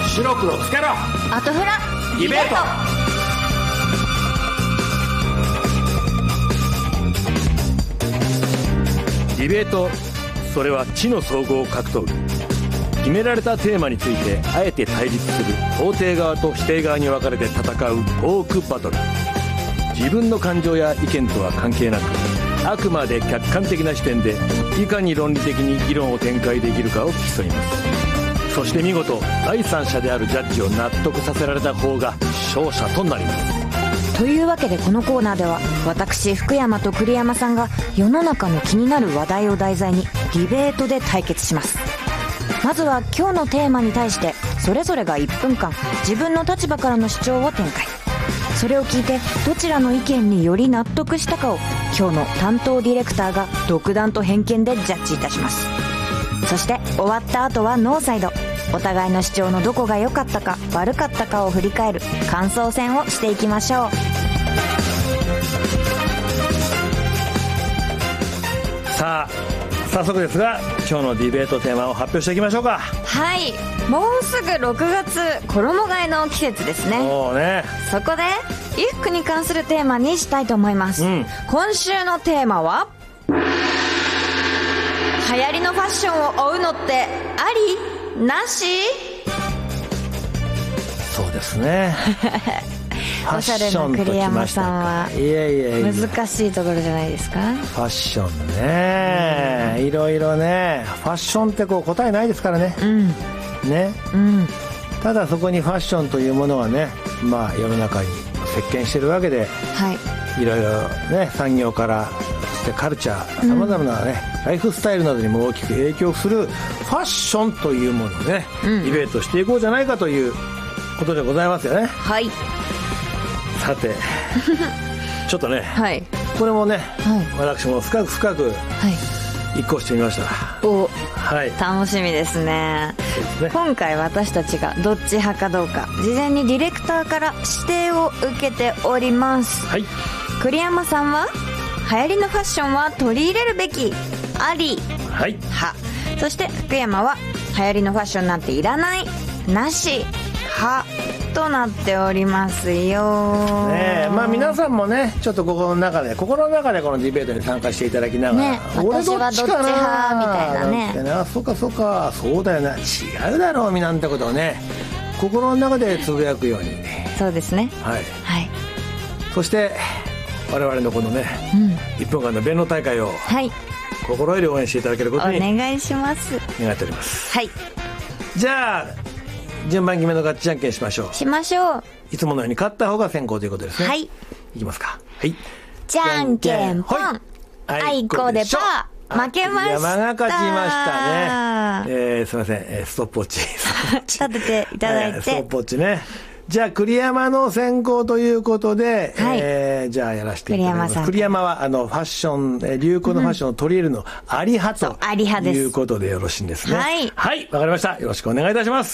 白黒つけろ。 アトフラディベート。ディベート、それは知の総合格闘技。決められたテーマについてあえて対立する肯定側と否定側に分かれて戦うトークバトル。自分の感情や意見とは関係なく、あくまで客観的な視点でいかに論理的に議論を展開できるかを競います。そして見事第三者であるジャッジを納得させられた方が勝者となります。 というわけでこのコーナーでは、私福山と栗山さんが世の中の気になる話題を題材にディベートで対決します。まずは今日のテーマに対してそれぞれが1分間自分の立場からの主張を展開。それを聞いてどちらの意見により納得したかを今日の担当ディレクターが独断と偏見でジャッジいたします。そして終わった後はノーサイド、お互いの主張のどこが良かったか悪かったかを振り返る感想戦をしていきましょう。 さあ早速ですが今日のディベートテーマを発表していきましょうか。 はい、もうすぐ6月、衣替えの季節ですね。 そうね。 そこで衣服に関するテーマにしたいと思います、今週のテーマは、流行りのファッションを追うのってあり？なし？ そうですねおしゃれな栗山さんは難しいところじゃないですか。 ファッションね、いろいろね。ファッションってこう答えないですからね、ね、ただそこにファッションというものはね、まあ世の中に席巻してるわけで、いろいろね、産業からそしてカルチャー、さまざまなね、ライフスタイルなどにも大きく影響するファッションというものをね、ディベートしていこうじゃないかということでございますよね。 はい。 さてちょっとね、これもね、私も深く一考してみました。楽しみですね。今回私たちがどっち派かどうか事前にディレクターから指定を受けております。栗山さんは流行りのファッションは取り入れるべきあり派、そして福山は流行りのファッションなんていらないなし派となっておりますよ、 まあ皆さんもねちょっと心の中でこのディベートに参加していただきながら、 私はどっち派みたいなね、 そうかそうだよな、違うだろうみなんてことをね心の中でつぶやくように。 そうですね。 そして我々のこのね、1分間の弁論大会を心より応援していただけることにお願いします。 願っております。じゃあ順番決めのガッチじゃんけんしましょう。いつものように勝った方が先行ということですね。いきますか。 じゃんけんぽん、あいこでパー、負けました。 山が勝ちましたね。すいません、ストップウォッチ立てていただいて、 ストップウォッチね。じゃあ栗山の先行ということで、じゃあやらせていただきます。栗山はファッション、流行のファッションを取り入れるのあり派ということでよろしいんですね。わかりました。よろしくお願いいたします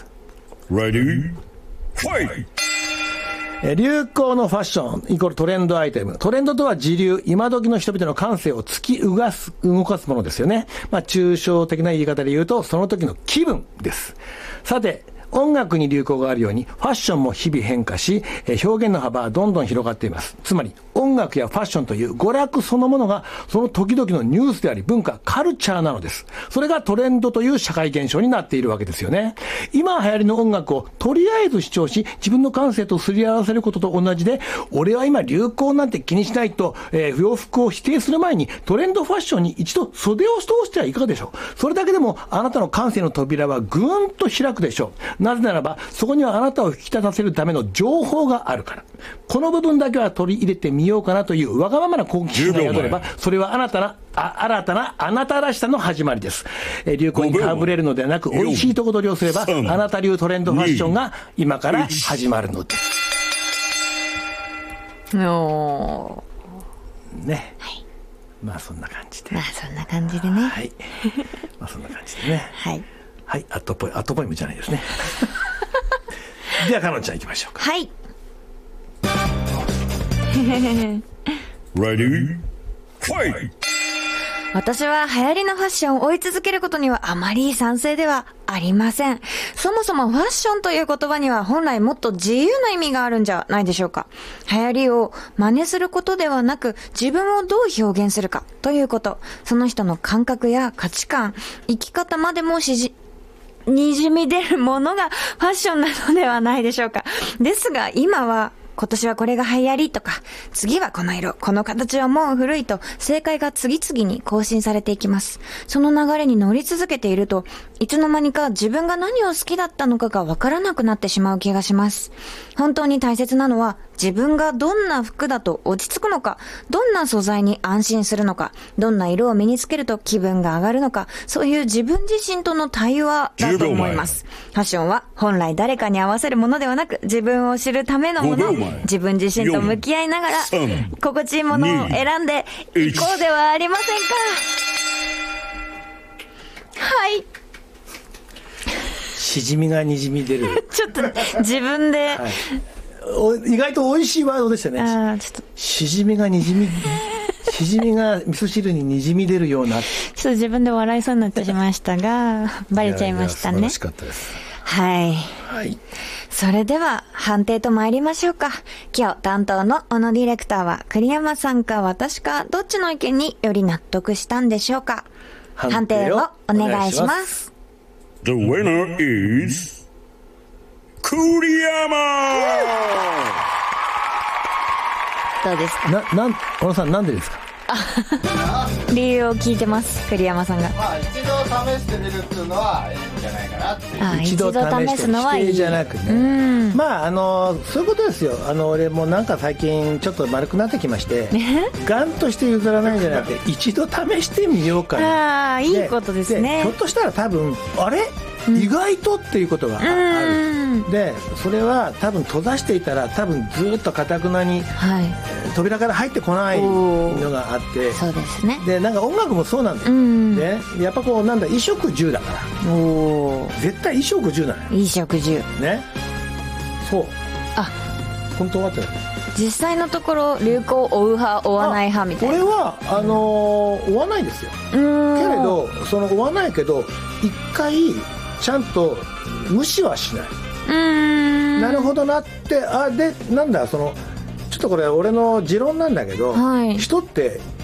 。Ready? Fight! 流行のファッションイコールトレンドアイテム。トレンドとは時流、今時の人々の感性を突き動かすものですよね。抽象的な言い方で言うとその時の気分です。さて音楽に流行があるようにファッションも日々変化し、表現の幅はどんどん広がっています。つまり音楽やファッションという娯楽そのものがその時々のニュースであり文化、カルチャーなのです。それがトレンドという社会現象になっているわけですよね。今流行りの音楽をとりあえず主張し自分の感性とすり合わせることと同じで、俺は今流行なんて気にしないと、洋服を否定する前にトレンドファッションに一度袖を通してはいかがでしょう。それだけでもあなたの感性の扉はぐーんと開くでしょう。なぜならばそこにはあなたを引き立たせるための情報があるから。この部分だけは取り入れてみようかなというわがままな好奇心が宿れば、それは新たなあなたらしさの始まりです。流行にかぶれるのではなく、美味しいとこ取りをすればあなた流トレンドファッションが今から始まるのですね。まあそんな感じでね。 そんな感じでね。 アットポイムじゃないですね。ではかのんちゃん行きましょうか。Ready? Fight! 私は流行りのファッションを追い続けることにはあまり賛成ではありません。そもそもファッションという言葉には本来もっと自由な意味があるんじゃないでしょうか。流行りを真似することではなく、自分をどう表現するかということ、その人の感覚や価値観、生き方までもにじみ出るものがファッションなのではないでしょうか。ですが今は、今年はこれが流行りとか、次はこの色、この形はもう古いと、正解が次々に更新されていきます。その流れに乗り続けていると、いつの間にか自分が何を好きだったのかがわからなくなってしまう気がします。本当に大切なのは、自分がどんな服だと落ち着くのか、どんな素材に安心するのか、どんな色を身につけると気分が上がるのか、そういう自分自身との対話だと思います。ファッションは本来誰かに合わせるものではなく、自分を知るためのもの、自分自身と向き合いながら、心地いいものを選んでいこうではありませんか。はい。 しじみがにじみ出る。 ちょっと自分で、 はい、意外と美味しいワードでしたね。 ちょっとしじみがにじみしじみが味噌汁ににじみ出るような。ちょっと自分で笑いそうになってしましたがバレちゃいましたね。 素晴らしかったです。 はい、 はい、 それでは判定と参りましょうか。今日担当の小野ディレクターは栗山さんか私かどっちの意見により納得したんでしょうか。判定をお願いします。 The winner is 栗山。 どうですか。 小野さんなんでですか。 理由を聞いてます、栗山さんが。 まあ、一度試してみるっていうのはいいんじゃないかなっていう。 一度試すのはいい、否定じゃなくね。まあそういうことですよ。俺もなんか最近ちょっと丸くなってきましてガンとして譲らないんじゃなくて一度試してみようかな。 いいことですね。 ひょっとしたら多分あれ、意外とっていうことがある。でそれは多分閉ざしていたら多分ずっと堅くなに、扉から入ってこないのがあって。 そうですね。 でなんか音楽もそうなんだよ、ね、やっぱこうなんだ衣食住だから絶対衣食住なのよ。 衣食住ね。そう。本当はって実際のところ流行を追う派追わない派みたいな。 これは追わないですよ。けれど追わないけど一回ちゃんと無視はしない。なるほどなって。でなんだちょっとこれ俺の持論なんだけど、人って